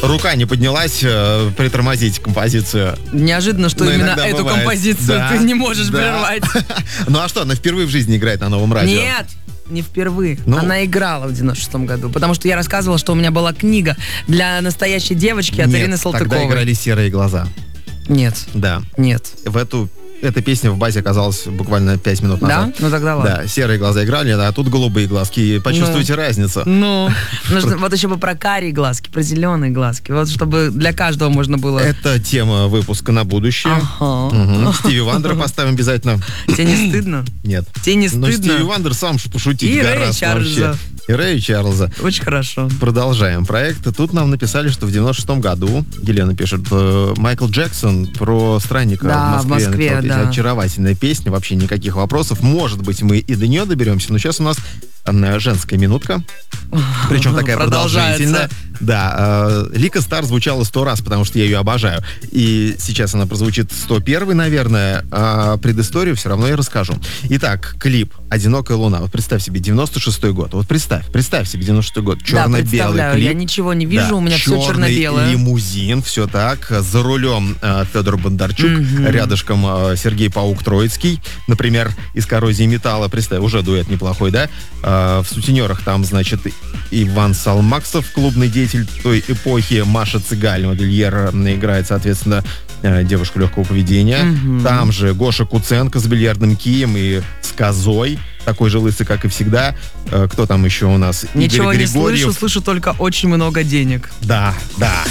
рука не поднялась притормозить композицию. Ну, именно иногда эту бывает. композицию Да, ты не можешь да. прервать. Ну а что, она впервые в жизни играет на новом радио? Нет, не впервые. Ну. Она играла в 96-м году, потому что я рассказывала, что у меня была книга для настоящей девочки от Ирины Нет, тогда Салтыковой. играли «Серые глаза». Нет, Да. нет. Эта песня в базе оказалась буквально 5 минут назад. Да? Ну тогда ладно. Да, серые глаза играли, а тут голубые глазки. Почувствуйте разницу. Ну, нужно вот еще бы про карие глазки, про зеленые глазки. Вот чтобы для каждого можно было... Это тема выпуска на будущее. Ага. Мгм. Стиви Вандера поставим обязательно. Тебе не стыдно? Нет. Тебе не Но Стиви стыдно? Вандер сам пошутить И Рэя гораздо Чарльза. вообще. И Рэя Чарльза. Очень хорошо. Продолжаем проект. Тут нам написали, что в 96-м году, Елена пишет, Майкл Джексон про странника Да, в Москве. в Москве, написал песню. да. Очаровательная песня, вообще никаких вопросов. Может быть, мы и до нее доберемся, но сейчас у нас женская минутка. Причем такая Продолжается. продолжительная. Да, Лика Стар звучала 100 раз, потому что я ее обожаю. И сейчас она прозвучит 101, наверное, а предысторию все равно я расскажу. Итак, клип «Одинокая луна». Вот представь себе, 96-й год. Вот представь себе 96-й год. Да, Черно-белый представляю. клип. Я ничего не вижу, Да, у меня все черный черно-белое. лимузин, все так. За рулем Федор Бондарчук, рядышком Сергей Паук-Троицкий, например, из «Коррозии металла». Представь, уже дуэт неплохой, да? В «Сутенерах» там, значит, Иван Салмаксов, клубный деятель той эпохи, Маша Цыгаль, модельер, играет, соответственно, девушку легкого поведения. Там же Гоша Куценко с бильярдным кием и с козой, такой же лысый, как и всегда. Кто там еще у нас? Ничего Игорь не Григорьев. слышу, слышу только очень много денег. Да, да.